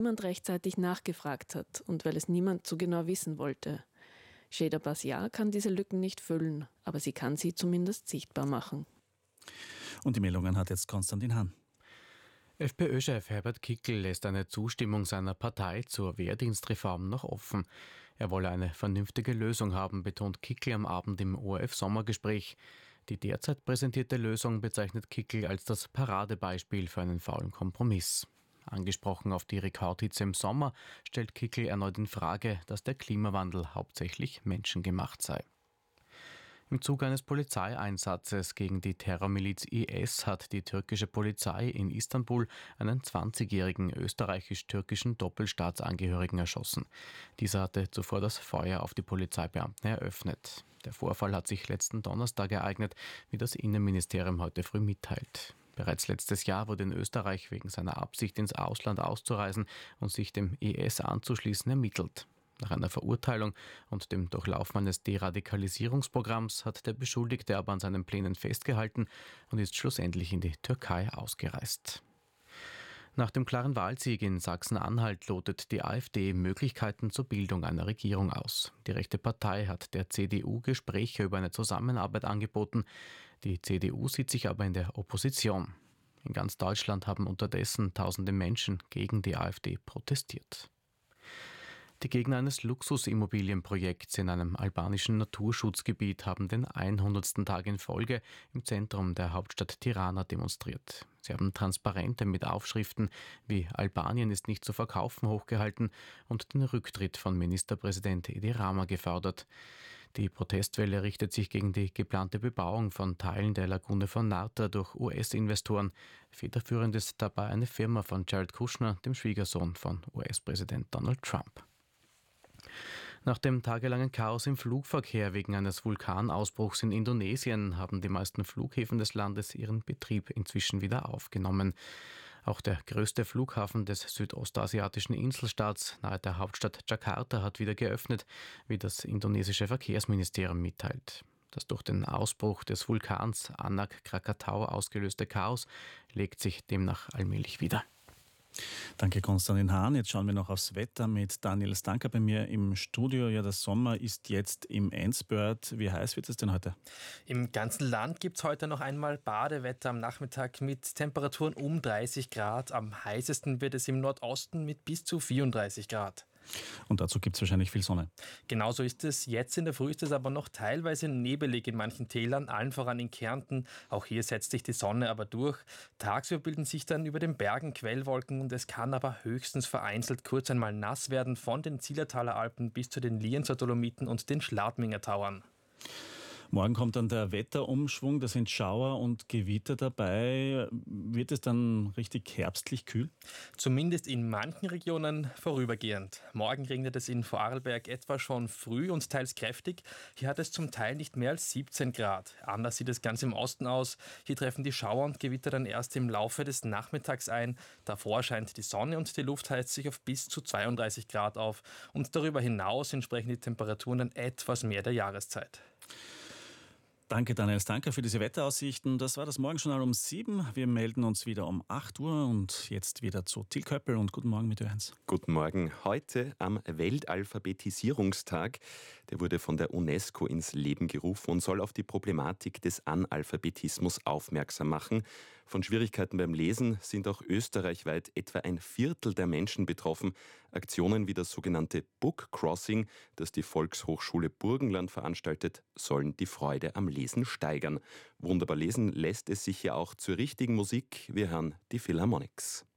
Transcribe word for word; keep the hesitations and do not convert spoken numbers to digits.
niemand rechtzeitig nachgefragt hat und weil es niemand so genau wissen wollte. Sheda Basiar kann diese Lücken nicht füllen, aber sie kann sie zumindest sichtbar machen. Und die Meldungen hat jetzt Konstantin Hahn. FPÖ-Chef Herbert Kickl lässt eine Zustimmung seiner Partei zur Wehrdienstreform noch offen. Er wolle eine vernünftige Lösung haben, betont Kickl am Abend im O R F-Sommergespräch. Die derzeit präsentierte Lösung bezeichnet Kickl als das Paradebeispiel für einen faulen Kompromiss. Angesprochen auf die Rekordhitze im Sommer stellt Kickl erneut in Frage, dass der Klimawandel hauptsächlich menschengemacht sei. Im Zuge eines Polizeieinsatzes gegen die Terrormiliz I S hat die türkische Polizei in Istanbul einen zwanzigjährigen österreichisch-türkischen Doppelstaatsangehörigen erschossen. Dieser hatte zuvor das Feuer auf die Polizeibeamten eröffnet. Der Vorfall hat sich letzten Donnerstag ereignet, wie das Innenministerium heute früh mitteilt. Bereits letztes Jahr wurde in Österreich wegen seiner Absicht, ins Ausland auszureisen und sich dem I S anzuschließen, ermittelt. Nach einer Verurteilung und dem Durchlaufen eines Deradikalisierungsprogramms hat der Beschuldigte aber an seinen Plänen festgehalten und ist schlussendlich in die Türkei ausgereist. Nach dem klaren Wahlsieg in Sachsen-Anhalt lotet die AfD Möglichkeiten zur Bildung einer Regierung aus. Die rechte Partei hat der C D U Gespräche über eine Zusammenarbeit angeboten. Die C D U sieht sich aber in der Opposition. In ganz Deutschland haben unterdessen tausende Menschen gegen die AfD protestiert. Die Gegner eines Luxusimmobilienprojekts in einem albanischen Naturschutzgebiet haben den hundertsten Tag in Folge im Zentrum der Hauptstadt Tirana demonstriert. Sie haben Transparente mit Aufschriften wie „Albanien ist nicht zu verkaufen" hochgehalten und den Rücktritt von Ministerpräsident Edi Rama gefordert. Die Protestwelle richtet sich gegen die geplante Bebauung von Teilen der Lagune von Narta durch U S-Investoren. Federführend ist dabei eine Firma von Jared Kushner, dem Schwiegersohn von U S-Präsident Donald Trump. Nach dem tagelangen Chaos im Flugverkehr wegen eines Vulkanausbruchs in Indonesien haben die meisten Flughäfen des Landes ihren Betrieb inzwischen wieder aufgenommen. Auch der größte Flughafen des südostasiatischen Inselstaats nahe der Hauptstadt Jakarta hat wieder geöffnet, wie das indonesische Verkehrsministerium mitteilt. Das durch den Ausbruch des Vulkans Anak Krakatau ausgelöste Chaos legt sich demnach allmählich wieder. Danke, Konstantin Hahn. Jetzt schauen wir noch aufs Wetter mit Daniel Stanker bei mir im Studio. Ja, der Sommer ist jetzt im Endspurt. Wie heiß wird es denn heute? Im ganzen Land gibt es heute noch einmal Badewetter am Nachmittag mit Temperaturen um dreißig Grad. Am heißesten wird es im Nordosten mit bis zu vierunddreißig Grad. Und dazu gibt es wahrscheinlich viel Sonne. Genauso ist es. Jetzt in der Früh ist es aber noch teilweise nebelig in manchen Tälern, allen voran in Kärnten. Auch hier setzt sich die Sonne aber durch. Tagsüber bilden sich dann über den Bergen Quellwolken und es kann aber höchstens vereinzelt kurz einmal nass werden von den Zillertaler Alpen bis zu den Lienzer Dolomiten und den Schladminger Tauern. Morgen kommt dann der Wetterumschwung, da sind Schauer und Gewitter dabei. Wird es dann richtig herbstlich kühl? Zumindest in manchen Regionen vorübergehend. Morgen regnet es in Vorarlberg etwa schon früh und teils kräftig. Hier hat es zum Teil nicht mehr als siebzehn Grad. Anders sieht es ganz im Osten aus. Hier treffen die Schauer und Gewitter dann erst im Laufe des Nachmittags ein. Davor scheint die Sonne und die Luft heizt sich auf bis zu zweiunddreißig Grad auf. Und darüber hinaus entsprechen die Temperaturen dann etwas mehr der Jahreszeit. Danke, Daniel Stanker, für diese Wetteraussichten. Das war das Morgenjournal um sieben. Wir melden uns wieder um acht Uhr und jetzt wieder zu Till Köppel und guten Morgen mit Ö eins. Guten Morgen. Heute am Weltalphabetisierungstag. Der wurde von der UNESCO ins Leben gerufen und soll auf die Problematik des Analphabetismus aufmerksam machen. Von Schwierigkeiten beim Lesen sind auch österreichweit etwa ein Viertel der Menschen betroffen. Aktionen wie das sogenannte Book Crossing, das die Volkshochschule Burgenland veranstaltet, sollen die Freude am Lesen steigern. Wunderbar lesen lässt es sich ja auch zur richtigen Musik. Wir hören die Philharmonics.